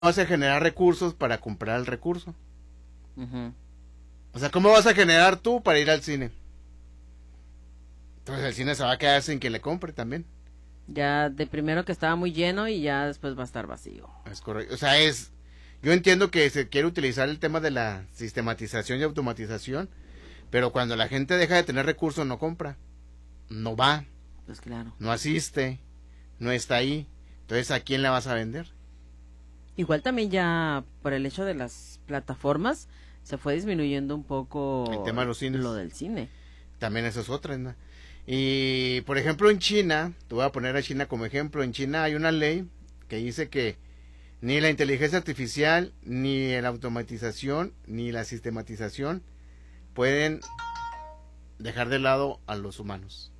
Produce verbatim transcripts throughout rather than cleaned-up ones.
vas a generar recursos para comprar el recurso. Uh-huh. O sea, ¿cómo vas a generar tú para ir al cine? Entonces el cine se va a quedar sin quien le compre también. Ya de primero que estaba muy lleno y ya después va a estar vacío. Es correcto. O sea, es... Yo entiendo que se quiere utilizar el tema de la sistematización y automatización, pero cuando la gente deja de tener recursos no compra, no va, pues claro, no asiste, no está ahí. Entonces, ¿a quién le vas a vender? Igual también ya por el hecho de las plataformas se fue disminuyendo un poco el tema de los cines. Lo del cine. También eso es otra, ¿no? Y por ejemplo en China, te voy a poner a China como ejemplo, en China hay una ley que dice que ni la inteligencia artificial, ni la automatización, ni la sistematización pueden dejar de lado a los humanos.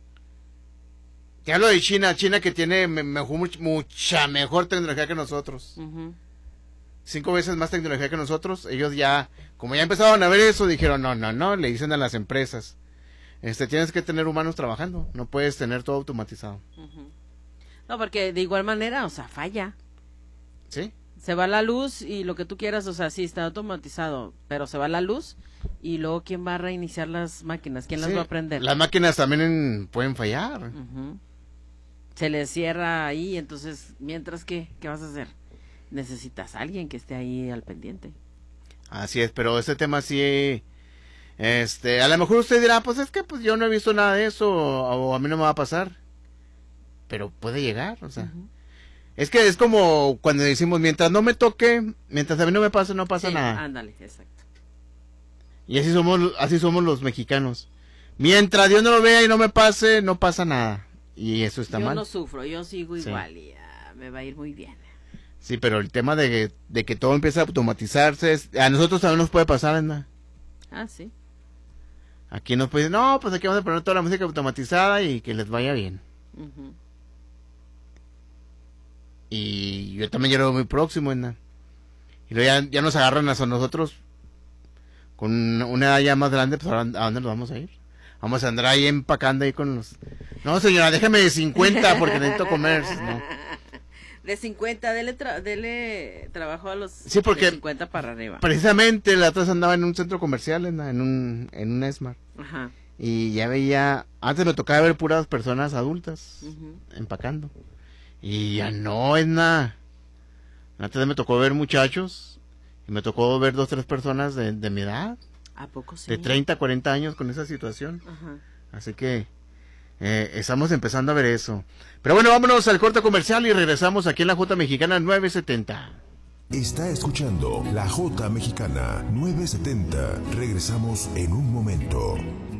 Te hablo de China, China que tiene mejor, mucha mejor tecnología que nosotros. Uh-huh. Cinco veces más tecnología que nosotros. Ellos ya, como ya empezaron a ver eso, dijeron, no, no, no, le dicen a las empresas, este, tienes que tener humanos trabajando, no puedes tener todo automatizado. Uh-huh. No, porque de igual manera, o sea, falla. ¿Sí? Se va la luz y lo que tú quieras, o sea, sí está automatizado, pero se va la luz y luego ¿quién va a reiniciar las máquinas? ¿Quién sí, las va a prender? Las máquinas también en, pueden fallar. Uh-huh. Se les cierra ahí, entonces, mientras que, ¿qué vas a hacer? Necesitas a alguien que esté ahí al pendiente. Así es, pero este tema sí, este, a lo mejor usted dirá, pues es que pues yo no he visto nada de eso, o, o a mí no me va a pasar, pero puede llegar, o sea. Uh-huh. Es que es como cuando decimos, mientras no me toque, mientras a mí no me pase, no pasa sí, nada. Ándale, exacto. Y así somos, así somos los mexicanos. Mientras Dios no lo vea y no me pase, no pasa nada. Y eso está yo mal. Yo no sufro, yo sigo igual sí. y uh, me va a ir muy bien. Sí, pero el tema de, de que todo empieza a automatizarse, es, a nosotros también nos puede pasar, ¿no? Ah, sí. Aquí nos pueden decir, no, pues aquí vamos a poner toda la música automatizada y que les vaya bien. Uh-huh. Y yo también llego muy próximo, ¿no? Y luego ya, ya nos agarran a nosotros con una edad ya más grande, pues ¿a dónde nos vamos a ir? Vamos a andar ahí empacando ahí con los... No, señora, déjeme de cincuenta porque necesito comer, ¿no? De cincuenta, dele, tra dele trabajo a los sí, porque de cincuenta para arriba. Precisamente la otra andaba en un centro comercial, en, en un en un Esmar. Ajá. Y ya veía, antes me tocaba ver puras personas adultas uh-huh. empacando. Y ya no es nada. Antes me tocó ver muchachos y me tocó ver dos, tres personas de, de mi edad. ¿A poco sí? De treinta, cuarenta años con esa situación. Ajá. Así que eh, estamos empezando a ver eso. Pero bueno, vámonos al corte comercial y regresamos aquí en la Jota Mexicana nueve setenta. Está escuchando la Jota Mexicana nueve setenta. Regresamos en un momento.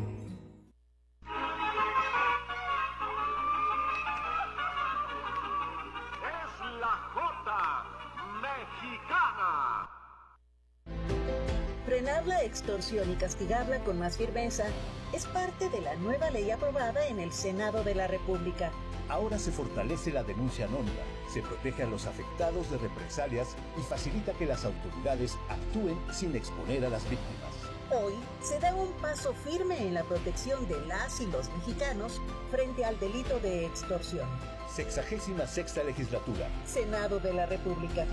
Frenar la extorsión y castigarla con más firmeza es parte de la nueva ley aprobada en el Senado de la República. Ahora se fortalece la denuncia anónima, se protege a los afectados de represalias y facilita que las autoridades actúen sin exponer a las víctimas. Hoy se da un paso firme en la protección de las y los mexicanos frente al delito de extorsión. Sexagésima sexta legislatura. Senado de la República.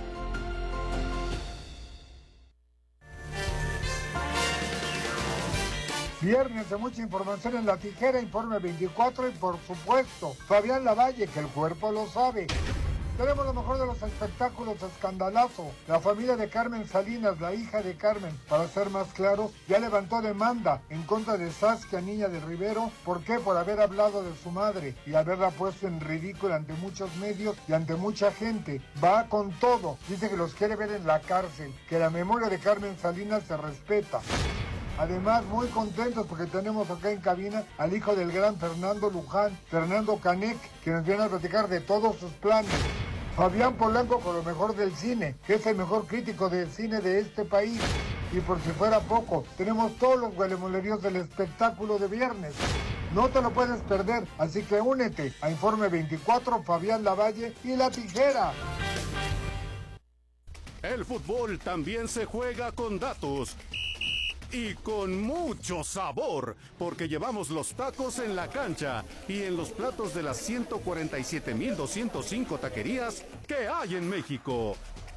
Viernes de mucha información en La Tijera, Informe veinticuatro y por supuesto, Fabián Lavalle, que el cuerpo lo sabe. Tenemos lo mejor de los espectáculos, escandalazo. La familia de Carmen Salinas, la hija de Carmen, para ser más claros, ya levantó demanda en contra de Saskia Niña del Rivero. ¿Por qué? Por haber hablado de su madre y haberla puesto en ridículo ante muchos medios y ante mucha gente. Va con todo. Dice que los quiere ver en la cárcel, que la memoria de Carmen Salinas se respeta. Además, muy contentos porque tenemos acá en cabina al hijo del gran Fernando Luján, Fernando Canek, que nos viene a platicar de todos sus planes. Fabián Polanco con lo mejor del cine, que es el mejor crítico del cine de este país. Y por si fuera poco, tenemos todos los huelemoleríos del espectáculo de viernes. No te lo puedes perder, así que únete a Informe veinticuatro, Fabián Lavalle y La Tijera. El fútbol también se juega con datos. Y con mucho sabor, porque llevamos los tacos en la cancha y en los platos de las ciento cuarenta y siete mil doscientas cinco taquerías que hay en México.